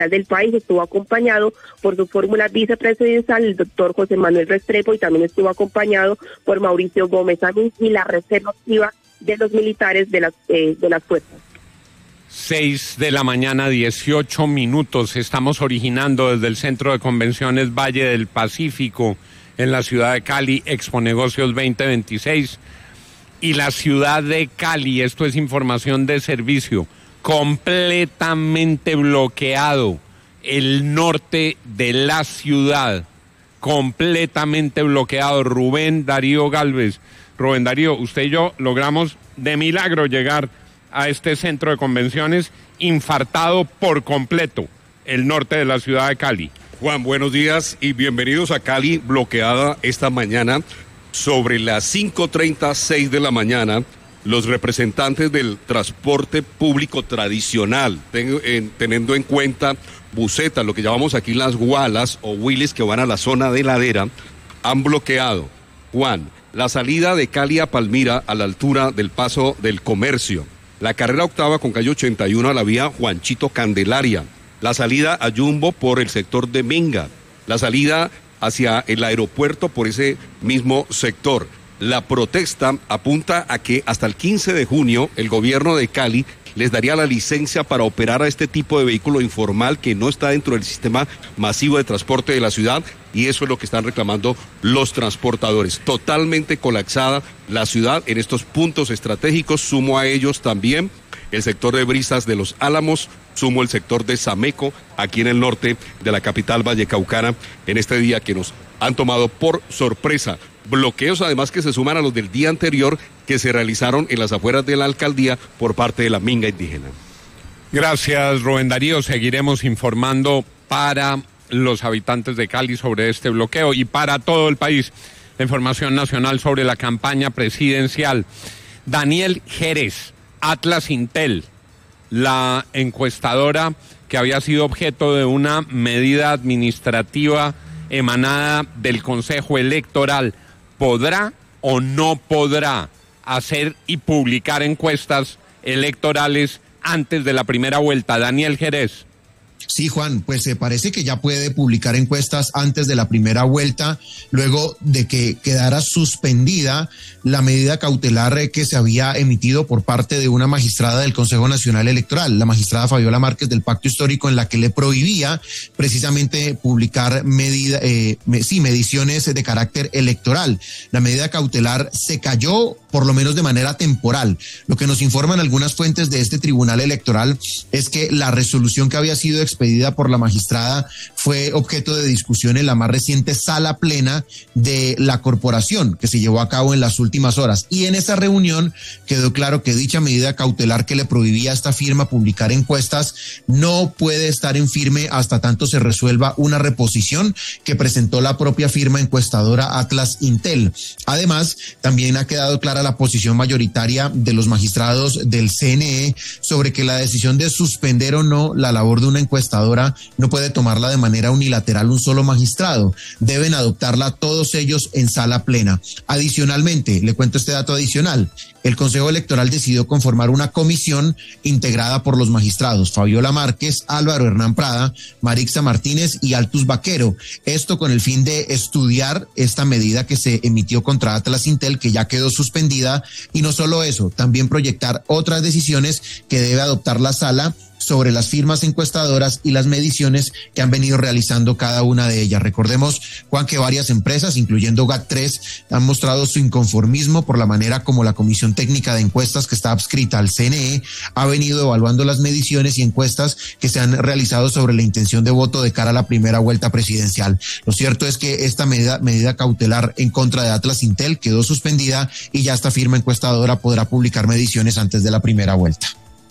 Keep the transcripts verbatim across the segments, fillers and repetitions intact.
del país, estuvo acompañado por su fórmula vicepresidencial, el doctor José Manuel Restrepo, y también estuvo acompañado por Mauricio Gómez Amín y la reserva activa de los militares de las, eh, de las fuerzas. Seis de la mañana, dieciocho minutos. Estamos originando desde el Centro de Convenciones Valle del Pacífico en la ciudad de Cali, Expo Negocios veinte veintiséis. Y la ciudad de Cali, esto es información de servicio, completamente bloqueado. El norte de la ciudad, completamente bloqueado. Rubén Darío Galvez. Rubén Darío, usted y yo logramos de milagro llegar a este centro de convenciones infartado por completo el norte de la ciudad de Cali. Juan, buenos días y bienvenidos a Cali, bloqueada esta mañana. Sobre las cinco treinta, seis de la mañana, los representantes del transporte público tradicional, ten, en, teniendo en cuenta busetas, lo que llamamos aquí las gualas o Willys que van a la zona de ladera, han bloqueado, Juan, la salida de Cali a Palmira a la altura del Paso del Comercio, la carrera octava con calle ochenta y uno a la vía Juanchito Candelaria, la salida a Jumbo por el sector de Minga, la salida hacia el aeropuerto por ese mismo sector. La protesta apunta a que hasta el quince de junio el gobierno de Cali les daría la licencia para operar a este tipo de vehículo informal que no está dentro del sistema masivo de transporte de la ciudad, y eso es lo que están reclamando los transportadores. Totalmente colapsada la ciudad en estos puntos estratégicos, sumo a ellos también el sector de Brisas de los Álamos, sumo el sector de Sameco, aquí en el norte de la capital vallecaucana, en este día que nos han tomado por sorpresa. Bloqueos además que se suman a los del día anterior que se realizaron en las afueras de la alcaldía por parte de la minga indígena. Gracias, Rubén Darío. Seguiremos informando para los habitantes de Cali sobre este bloqueo y para todo el país. La información nacional sobre la campaña presidencial. Daniel Jerez, Atlas Intel, la encuestadora que había sido objeto de una medida administrativa emanada del Consejo Electoral, ¿podrá o no podrá hacer y publicar encuestas electorales antes de la primera vuelta? Daniel Jerez. Sí, Juan, pues se parece que ya puede publicar encuestas antes de la primera vuelta, luego de que quedara suspendida la medida cautelar que se había emitido por parte de una magistrada del Consejo Nacional Electoral, la magistrada Fabiola Márquez del Pacto Histórico, en la que le prohibía precisamente publicar medida, eh, me, sí, mediciones de carácter electoral. La medida cautelar se cayó, por lo menos de manera temporal. Lo que nos informan algunas fuentes de este tribunal electoral es que la resolución que había sido expedida por la magistrada fue objeto de discusión en la más reciente sala plena de la corporación, que se llevó a cabo en las últimas horas. Y en esa reunión quedó claro que dicha medida cautelar que le prohibía a esta firma publicar encuestas no puede estar en firme hasta tanto se resuelva una reposición que presentó la propia firma encuestadora Atlas Intel. Además, también ha quedado clara la posición mayoritaria de los magistrados del C N E sobre que la decisión de suspender o no la labor de una encuestadora no puede tomarla de manera unilateral un solo magistrado, deben adoptarla todos ellos en sala plena. Adicionalmente, le cuento este dato adicional, el Consejo Electoral decidió conformar una comisión integrada por los magistrados Fabiola Márquez, Álvaro Hernán Prada, Marixa Martínez y Altus Vaquero, esto con el fin de estudiar esta medida que se emitió contra Atlas Intel, que ya quedó suspendida, y no solo eso, también proyectar otras decisiones que debe adoptar la sala sobre las firmas encuestadoras y las mediciones que han venido realizando cada una de ellas. Recordemos, Juan, que varias empresas, incluyendo G A T tres, han mostrado su inconformismo por la manera como la Comisión Técnica de Encuestas, que está adscrita al C N E, ha venido evaluando las mediciones y encuestas que se han realizado sobre la intención de voto de cara a la primera vuelta presidencial. Lo cierto es que esta medida, medida cautelar en contra de Atlas Intel quedó suspendida y ya esta firma encuestadora podrá publicar mediciones antes de la primera vuelta.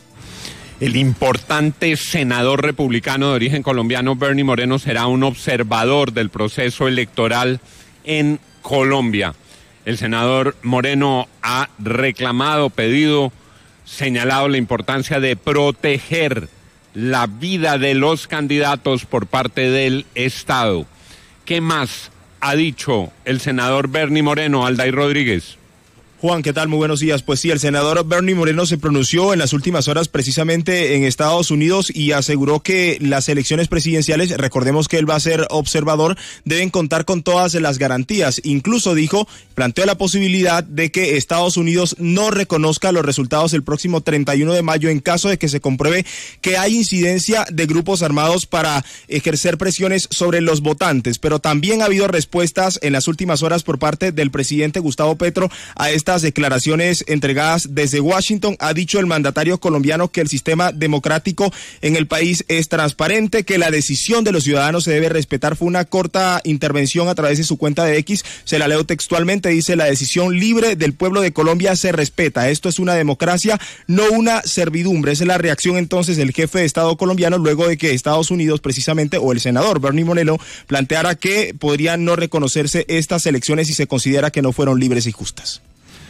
El importante senador republicano de origen colombiano Bernie Moreno será un observador del proceso electoral en Colombia. El senador Moreno ha reclamado, pedido, señalado la importancia de proteger la vida de los candidatos por parte del Estado. ¿Qué más ha dicho el senador Bernie Moreno, Alday Rodríguez? Juan, ¿qué tal? Muy buenos días. Pues sí, el senador Bernie Moreno se pronunció en las últimas horas precisamente en Estados Unidos y aseguró que las elecciones presidenciales, recordemos que él va a ser observador, deben contar con todas las garantías. Incluso dijo, planteó la posibilidad de que Estados Unidos no reconozca los resultados el próximo treinta y uno de mayo en caso de que se compruebe que hay incidencia de grupos armados para ejercer presiones sobre los votantes. Pero también ha habido respuestas en las últimas horas por parte del presidente Gustavo Petro a esta declaraciones entregadas desde Washington. Ha dicho el mandatario colombiano que el sistema democrático en el país es transparente, que la decisión de los ciudadanos se debe respetar. Fue una corta intervención a través de su cuenta de X, se la leo textualmente, dice: la decisión libre del pueblo de Colombia se respeta, esto es una democracia, no una servidumbre. Esa es la reacción entonces del jefe de Estado colombiano luego de que Estados Unidos precisamente, o el senador Bernie Moreno, planteara que podrían no reconocerse estas elecciones si se considera que no fueron libres y justas.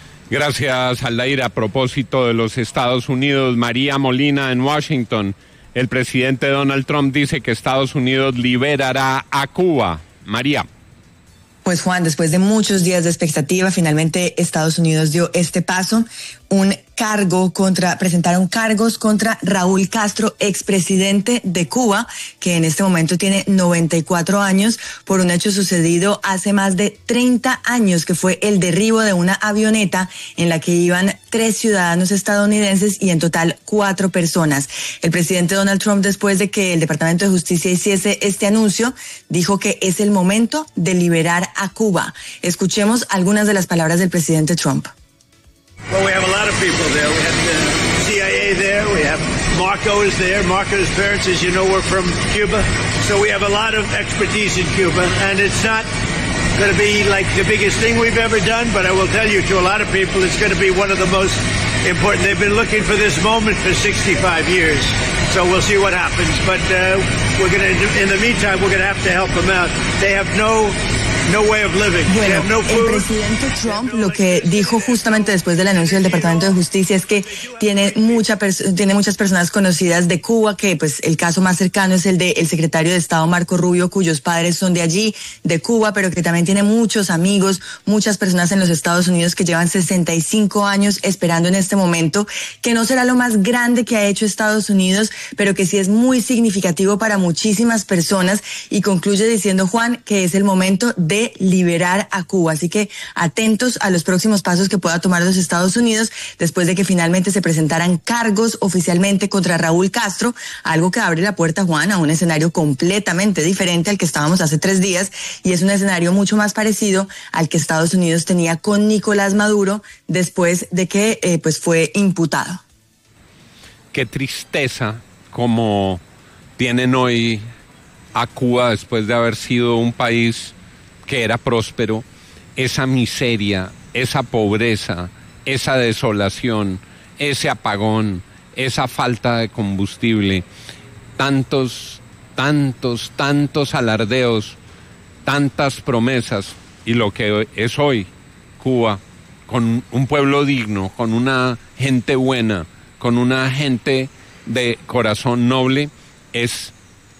Gracias, Aldair. A propósito de los Estados Unidos, María Molina en Washington, el presidente Donald Trump dice que Estados Unidos liberará a Cuba. María. Pues Juan, después de muchos días de expectativa, finalmente Estados Unidos dio este paso. Un cargo contra, presentaron cargos contra Raúl Castro, expresidente de Cuba, que en este momento tiene noventa y cuatro años, por un hecho sucedido hace más de treinta años, que fue el derribo de una avioneta en la que iban tres ciudadanos estadounidenses y en total cuatro personas. El presidente Donald Trump, después de que el Departamento de Justicia hiciese este anuncio, dijo que es el momento de liberar a Cuba. Escuchemos algunas de las palabras del presidente Trump. Well, we have a lot of people there. We have the C I A there. We have Marco is there. Marco's parents, as you know, were from Cuba. So we have a lot of expertise in Cuba. And it's not going to be like the biggest thing we've ever done, but I will tell you, to a lot of people, it's going to be one of the most important. They've been looking for this moment for sixty-five years. So we'll see what happens. But uh, we're going to, in the meantime, we're going to have to help them out. They have no... No way of living. Bueno, no el presidente Trump lo que dijo justamente después del anuncio del Departamento de Justicia es que tiene mucha tiene muchas personas conocidas de Cuba, que pues el caso más cercano es el de el secretario de Estado Marco Rubio, cuyos padres son de allí, de Cuba, pero que también tiene muchos amigos, muchas personas en los Estados Unidos que llevan sesenta y cinco años esperando en este momento, que no será lo más grande que ha hecho Estados Unidos, pero que sí es muy significativo para muchísimas personas, y concluye diciendo, Juan, que es el momento de liberar a Cuba. Así que atentos a los próximos pasos que pueda tomar los Estados Unidos después de que finalmente se presentaran cargos oficialmente contra Raúl Castro, algo que abre la puerta, Juan, a un escenario completamente diferente al que estábamos hace tres días, y es un escenario mucho más parecido al que Estados Unidos tenía con Nicolás Maduro después de que eh, pues fue imputado. Qué tristeza como tienen hoy a Cuba después de haber sido un país que era próspero, esa miseria, esa pobreza, esa desolación, ese apagón, esa falta de combustible, tantos, tantos, tantos alardeos, tantas promesas, y lo que es hoy Cuba, con un pueblo digno, con una gente buena, con una gente de corazón noble, es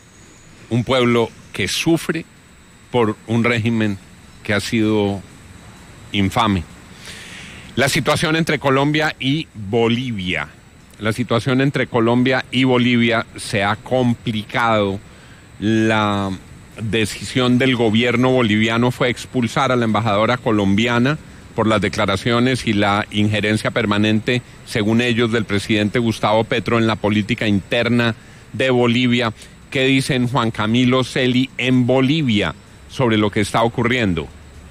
un pueblo que sufre por un régimen que ha sido infame. La situación entre Colombia y Bolivia. La situación entre Colombia y Bolivia se ha complicado. La decisión del gobierno boliviano fue expulsar a la embajadora colombiana por las declaraciones y la injerencia permanente, según ellos, del presidente Gustavo Petro en la política interna de Bolivia. ¿Qué dicen Juan Camilo Celi en Bolivia sobre lo que está ocurriendo?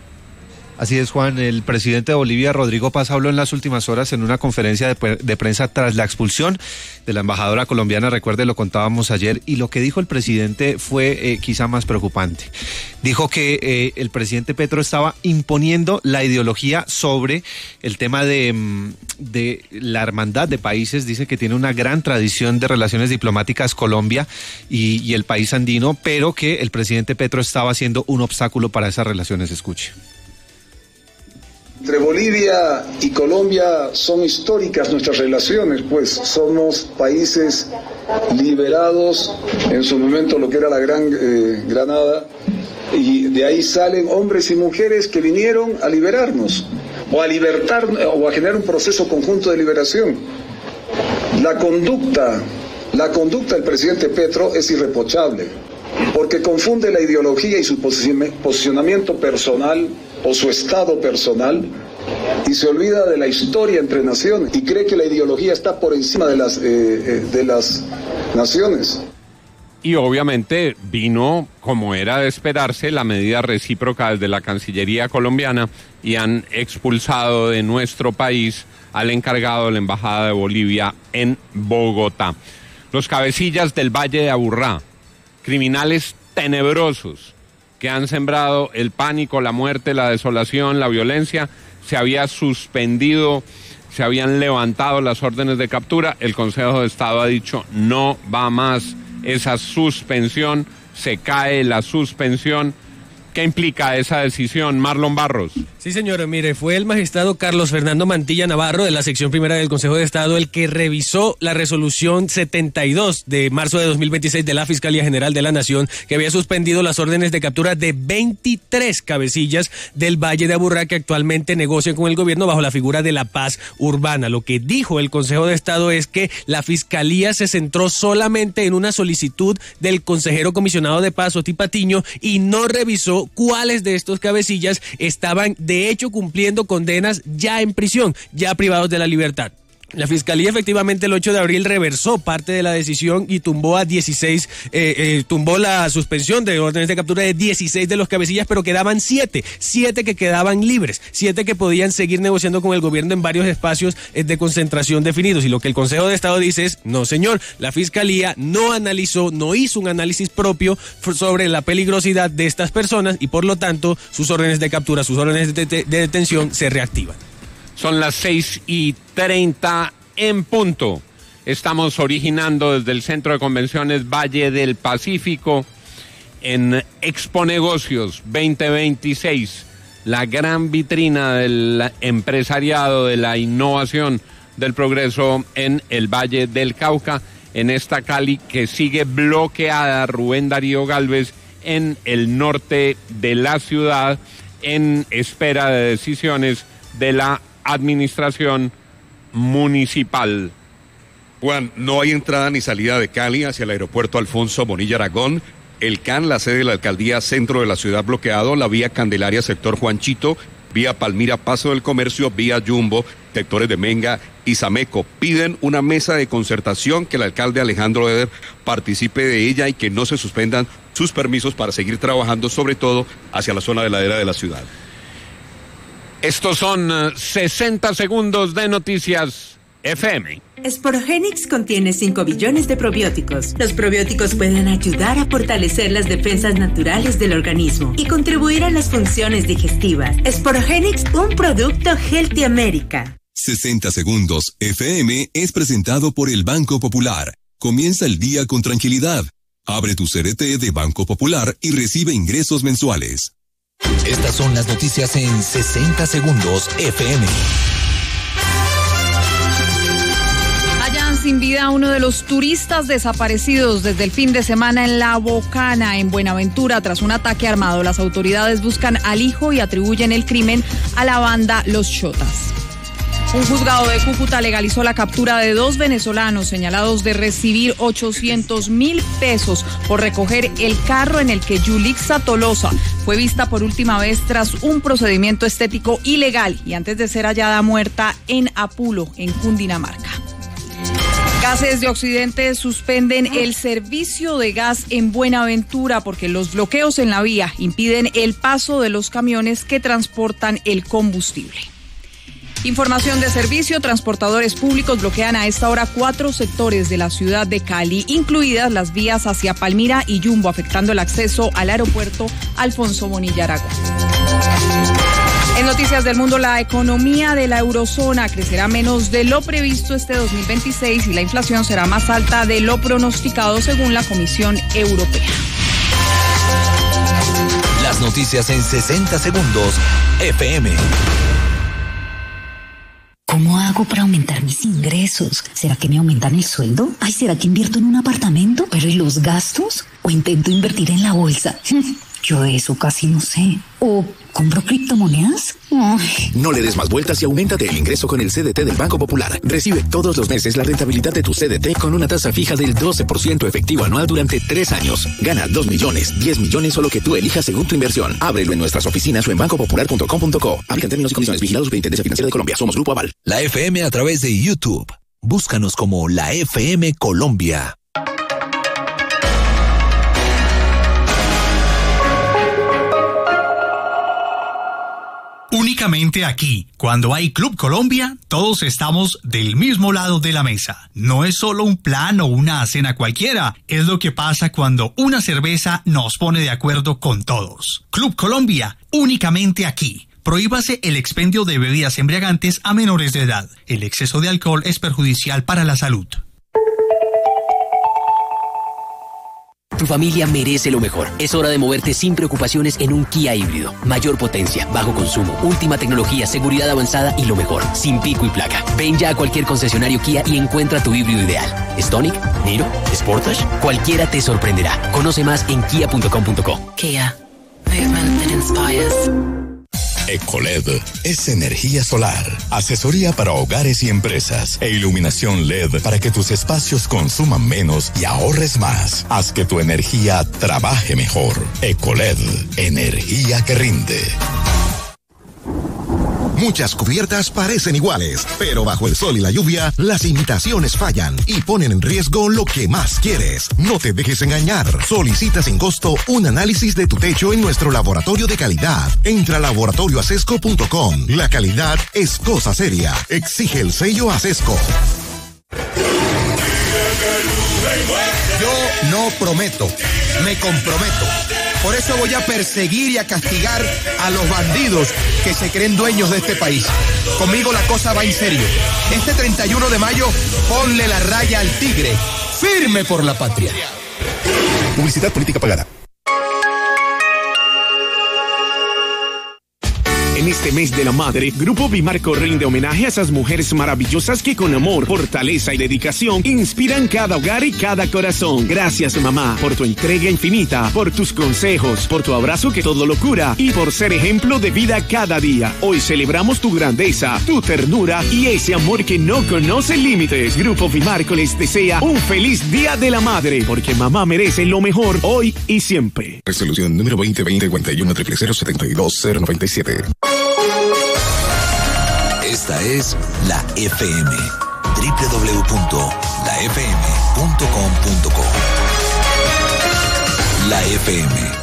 Así es, Juan. El presidente de Bolivia, Rodrigo Paz, habló en las últimas horas en una conferencia de, de prensa tras la expulsión de la embajadora colombiana. Recuerde, lo contábamos ayer, y lo que dijo el presidente fue eh, quizá más preocupante. Dijo que eh, el presidente Petro estaba imponiendo la ideología sobre el tema de, de la hermandad de países. Dice que tiene una gran tradición de relaciones diplomáticas Colombia y, y el país andino, pero que el presidente Petro estaba siendo un obstáculo para esas relaciones. Escuche. Entre Bolivia y Colombia son históricas nuestras relaciones, pues somos países liberados en su momento, lo que era la Gran eh, Granada, y de ahí salen hombres y mujeres que vinieron a liberarnos. o a libertar o a generar un proceso conjunto de liberación. La conducta, la conducta del presidente Petro es irreprochable, porque confunde la ideología y su posicionamiento personal o su estado personal y se olvida de la historia entre naciones y cree que la ideología está por encima de las, eh, de las naciones. Y obviamente vino, como era de esperarse, la medida recíproca desde la Cancillería colombiana y han expulsado de nuestro país al encargado de la Embajada de Bolivia en Bogotá. Los cabecillas del Valle de Aburrá, criminales tenebrosos que han sembrado el pánico, la muerte, la desolación, la violencia, se había suspendido, se habían levantado las órdenes de captura. El Consejo de Estado ha dicho no va más esa suspensión, se cae la suspensión. ¿Qué implica esa decisión, Marlon Barros? Sí, señor, mire, fue el magistrado Carlos Fernando Mantilla Navarro de la sección primera del Consejo de Estado el que revisó la resolución setenta y dos de marzo de dos mil veintiséis de la Fiscalía General de la Nación, que había suspendido las órdenes de captura de veintitrés cabecillas del Valle de Aburrá que actualmente negocian con el gobierno bajo la figura de la paz urbana. Lo que dijo el Consejo de Estado es que la Fiscalía se centró solamente en una solicitud del consejero comisionado de paz, Oti Patiño, y no revisó cuáles de estos cabecillas estaban de hecho cumpliendo condenas ya en prisión, ya privados de la libertad. La Fiscalía efectivamente el ocho de abril reversó parte de la decisión y tumbó a dieciséis, eh, eh, tumbó la suspensión de órdenes de captura de dieciséis de los cabecillas, pero quedaban siete, siete que quedaban libres, siete que podían seguir negociando con el gobierno en varios espacios eh, de concentración definidos. Y lo que el Consejo de Estado dice es, no señor, la Fiscalía no analizó, no hizo un análisis propio sobre la peligrosidad de estas personas y por lo tanto sus órdenes de captura, sus órdenes de, de, de detención se reactivan. Son las seis y treinta en punto. Estamos originando desde el Centro de Convenciones Valle del Pacífico en Expo Negocios veinte veintiséis, la gran vitrina del empresariado, de la innovación, del progreso en el Valle del Cauca, en esta Cali que sigue bloqueada, Rubén Darío Galvez, en el norte de la ciudad, en espera de decisiones de la administración municipal. Juan, no hay entrada ni salida de Cali hacia el aeropuerto Alfonso Bonilla Aragón. El C A N, la sede de la alcaldía centro de la ciudad bloqueado, la vía Candelaria, sector Juanchito, vía Palmira, Paso del Comercio, vía Jumbo, sectores de Menga y Sameco. Piden una mesa de concertación, que el alcalde Alejandro Eder participe de ella y que no se suspendan sus permisos para seguir trabajando, sobre todo hacia la zona de ladera de la ciudad. Estos son uh, sesenta segundos de noticias F M. Sporogenix contiene cinco billones de probióticos. Los probióticos pueden ayudar a fortalecer las defensas naturales del organismo y contribuir a las funciones digestivas. Sporogenix, un producto Healthy America. sesenta segundos F M es presentado por el Banco Popular. Comienza el día con tranquilidad. Abre tu C R T de Banco Popular y recibe ingresos mensuales. Estas son las noticias en sesenta segundos F M. Hallan sin vida a uno de los turistas desaparecidos desde el fin de semana en La Bocana, en Buenaventura, tras un ataque armado. Las autoridades buscan al hijo y atribuyen el crimen a la banda Los Chotas. Un juzgado de Cúcuta legalizó la captura de dos venezolanos señalados de recibir ochocientos mil pesos por recoger el carro en el que Yulixa Tolosa fue vista por última vez tras un procedimiento estético ilegal y antes de ser hallada muerta en Apulo, en Cundinamarca. Gases de Occidente suspenden el servicio de gas en Buenaventura porque los bloqueos en la vía impiden el paso de los camiones que transportan el combustible. Información de servicio, transportadores públicos bloquean a esta hora cuatro sectores de la ciudad de Cali, incluidas las vías hacia Palmira y Jumbo, afectando el acceso al aeropuerto Alfonso Bonilla Aragón. En noticias del mundo, la economía de la eurozona crecerá menos de lo previsto este dos mil veintiséis y la inflación será más alta de lo pronosticado según la Comisión Europea. Las noticias en sesenta segundos F M. ¿Cómo hago para aumentar mis ingresos? ¿Será que me aumentan el sueldo? Ay, ¿será que invierto en un apartamento? ¿Pero y los gastos? ¿O intento invertir en la bolsa? Yo de eso casi no sé. ¿O compro criptomonedas? Ay. No le des más vueltas y auméntate el ingreso con el C D T del Banco Popular. Recibe todos los meses la rentabilidad de tu C D T con una tasa fija del doce por ciento efectivo anual durante tres años. Gana dos millones, diez millones o lo que tú elijas según tu inversión. Ábrelo en nuestras oficinas o en banco popular punto com punto co. Aplican términos y condiciones. Vigilados Superintendencia Financiera de Colombia. Somos Grupo Aval. La F M a través de YouTube. Búscanos como La F M Colombia. Únicamente aquí, cuando hay Club Colombia, todos estamos del mismo lado de la mesa. No es solo un plan o una cena cualquiera, es lo que pasa cuando una cerveza nos pone de acuerdo con todos. Club Colombia, únicamente aquí. Prohíbase el expendio de bebidas embriagantes a menores de edad. El exceso de alcohol es perjudicial para la salud. Tu familia merece lo mejor. Es hora de moverte sin preocupaciones en un Kia híbrido. Mayor potencia, bajo consumo, última tecnología, seguridad avanzada y lo mejor, sin pico y placa. Ven ya a cualquier concesionario Kia y encuentra tu híbrido ideal. Stonic, Niro, Sportage, cualquiera te sorprenderá. Conoce más en kia punto com punto co. Kia. Movement that inspires. Ecoled es energía solar, asesoría para hogares y empresas e iluminación L E D para que tus espacios consuman menos y ahorres más. Haz que tu energía trabaje mejor. Ecoled, energía que rinde. Muchas cubiertas parecen iguales, pero bajo el sol y la lluvia, las imitaciones fallan y ponen en riesgo lo que más quieres. No te dejes engañar. Solicita sin costo un análisis de tu techo en nuestro laboratorio de calidad. Entra a laboratorio acesco punto com. La calidad es cosa seria. Exige el sello Acesco. Yo no prometo, me comprometo. Por eso voy a perseguir y a castigar a los bandidos que se creen dueños de este país. Conmigo la cosa va en serio. Este treinta y uno de mayo, ponle la raya al tigre. Firme por la patria. Publicidad política pagada. En este mes de la madre, Grupo Bimarco rinde homenaje a esas mujeres maravillosas que con amor, fortaleza y dedicación inspiran cada hogar y cada corazón. Gracias, mamá, por tu entrega infinita, por tus consejos, por tu abrazo que todo lo cura y por ser ejemplo de vida cada día. Hoy celebramos tu grandeza, tu ternura y ese amor que no conoce límites. Grupo Bimarco les desea un feliz Día de la Madre, porque mamá merece lo mejor hoy y siempre. Resolución número veinte veinte cincuenta y uno cero cero setenta y dos cero noventa y siete. Esta es la F M. doble u doble u doble u punto la f m punto com punto co. La F M.